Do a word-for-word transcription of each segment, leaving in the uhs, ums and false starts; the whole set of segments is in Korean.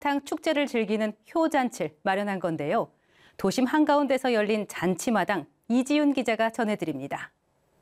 사탕 축제를 즐기는 효잔치를 마련한 건데요. 도심 한가운데서 열린 잔치마당 이지윤 기자가 전해드립니다.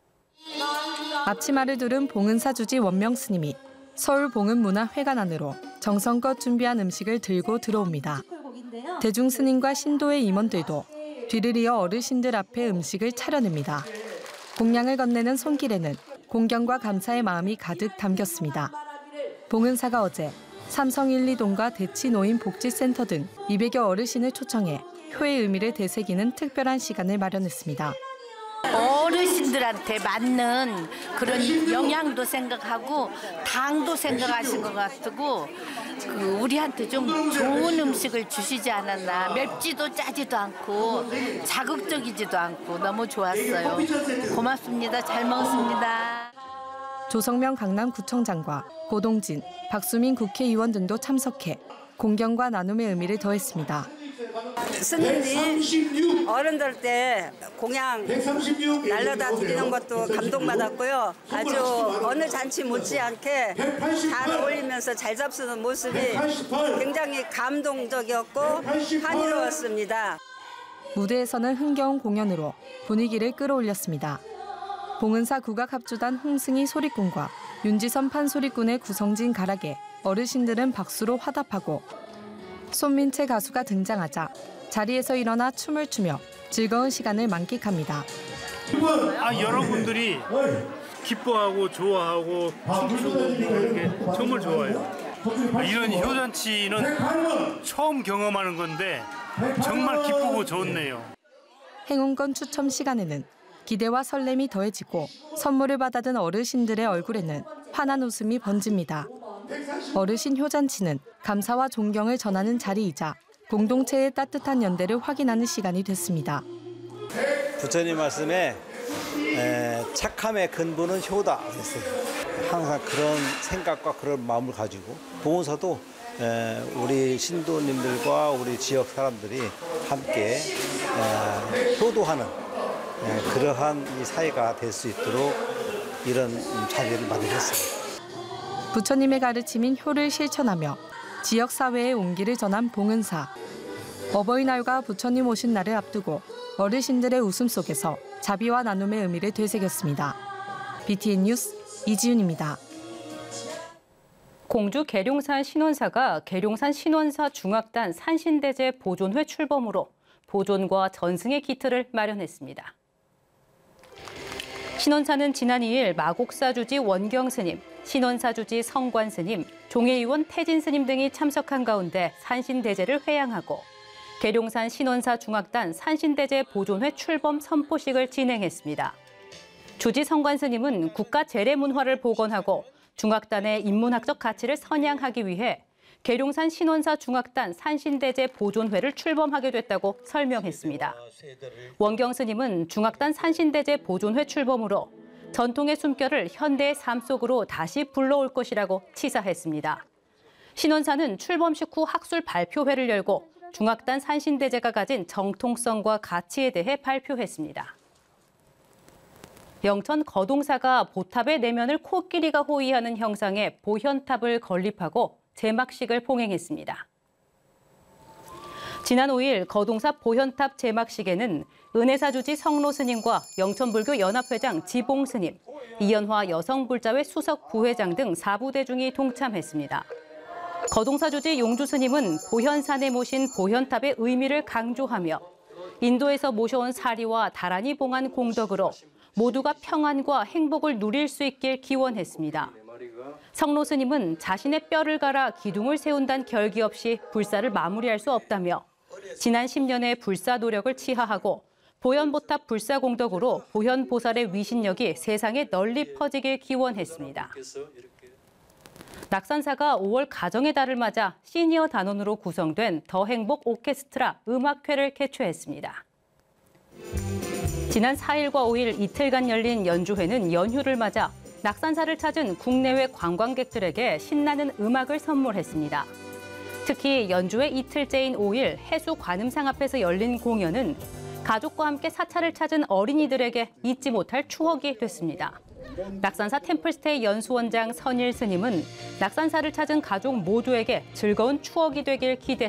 앞치마를 두른 봉은사 주지 원명 스님이 서울 봉은문화회관 안으로 정성껏 준비한 음식을 들고 들어옵니다. 대중 스님과 신도의 임원들도 뒤를 이어 어르신들 앞에 음식을 차려냅니다. 공양을 건네는 손길에는 공경과 감사의 마음이 가득 담겼습니다. 봉은사가 어제 삼성 일, 이동과 대치노인복지센터 등 이백여 어르신을 초청해 효의 의미를 되새기는 특별한 시간을 마련했습니다. 어르신들한테 맞는 그런 영양도 생각하고 당도 생각하신 것 같고 그 우리한테 좀 좋은 음식을 주시지 않았나. 맵지도 짜지도 않고 자극적이지도 않고 너무 좋았어요. 고맙습니다. 잘 먹었습니다. 조성명 강남구청장과 고동진, 박수민 국회의원 등도 참석해 공경과 나눔의 의미를 더했습니다. 스님들이 어른들 때 공양 날려다 드리는 것도 감동받았고요. 아주 어느 잔치 못지않게 잘 어울리면서 잘 잡수는 모습이 굉장히 감동적이었고 환희로웠습니다. 무대에서는 흥겨운 공연으로 분위기를 끌어올렸습니다. 봉은사 국악합주단 홍승희 소리꾼과 윤지선 판소리꾼의 구성진 가락에 어르신들은 박수로 화답하고 손민채 가수가 등장하자 자리에서 일어나 춤을 추며 즐거운 시간을 만끽합니다. 아, 여러분들이 기뻐하고 좋아하고 춤추고 그런 게 정말 좋아요. 이런 효잔치는 처음 경험하는 건데 정말 기쁘고 좋네요. 행운권 추첨 시간에는 기대와 설렘이 더해지고 선물을 받아든 어르신들의 얼굴에는 환한 웃음이 번집니다. 어르신 효잔치는 감사와 존경을 전하는 자리이자 공동체의 따뜻한 연대를 확인하는 시간이 됐습니다. 부처님 말씀에 에, 착함의 근본은 효다 했어요. 항상 그런 생각과 그런 마음을 가지고 봉은사도 에, 우리 신도님들과 우리 지역 사람들이 함께 에, 효도하는 에, 그러한 이 사회가 될 수 있도록 이런 자리를 마련했습니다. 부처님의 가르침인 효를 실천하며 지역 사회의 온기를 전한 봉은사. 어버이날과 부처님 오신 날을 앞두고 어르신들의 웃음 속에서 자비와 나눔의 의미를 되새겼습니다. 비티엔 뉴스 이지윤입니다. 공주 계룡산 신원사가 계룡산 신원사 중악단 산신대제 보존회 출범으로 보존과 전승의 기틀을 마련했습니다. 신원사는 지난 이 일 마곡사 주지 원경 스님, 신원사 주지 성관 스님, 종회의원 태진 스님 등이 참석한 가운데 산신대제를 회양하고 계룡산 신원사 중악단 산신대제 보존회 출범 선포식을 진행했습니다. 주지 성관 스님은 국가 재래문화를 복원하고 중악단의 인문학적 가치를 선양하기 위해 계룡산 신원사 중악단 산신대제 보존회를 출범하게 됐다고 설명했습니다. 원경 스님은 중악단 산신대제 보존회 출범으로 전통의 숨결을 현대의 삶 속으로 다시 불러올 것이라고 치사했습니다. 신원사는 출범식 후 학술 발표회를 열고 중악단 산신대제가 가진 정통성과 가치에 대해 발표했습니다. 영천 거동사가 보탑의 내면을 코끼리가 호위하는 형상의 보현탑을 건립하고 제막식을 봉행했습니다. 지난 오 일 거동사 보현탑 제막식에는 은혜사 주지 성로 스님과 영천불교 연합회장 지봉 스님, 이연화 여성불자회 수석 부회장 등 사부 대중이 동참했습니다. 거동사 주지 용주 스님은 보현산에 모신 보현탑의 의미를 강조하며 인도에서 모셔온 사리와 다란이 봉한 공덕으로 모두가 평안과 행복을 누릴 수 있길 기원했습니다. 성로 스님은 자신의 뼈를 갈아 기둥을 세운다는 결기 없이 불사를 마무리할 수 없다며 지난 십 년의 불사 노력을 치하하고 보현보탑 불사 공덕으로 보현보살의 위신력이 세상에 널리 퍼지길 기원했습니다. 낙산사가 오월 가정의 달을 맞아 시니어 단원으로 구성된 더 행복 오케스트라 음악회를 개최했습니다. 지난 사 일과 오 일 이틀간 열린 연주회는 연휴를 맞아 낙산사를 찾은 국내외 관광객들에게 신나는 음악을 선물했습니다. 특히 연주회 이틀째인 오 일 해수 관음상 앞에서 열린 공연은 가족과 함께 사찰을 찾은 어린이들에게 잊지 못할 추억이 됐습니다. 낙산사 템플스테이 연수원장 선일 스님은 낙산사를 찾은 가족 모두에게 즐거운 추억이 되길 기대.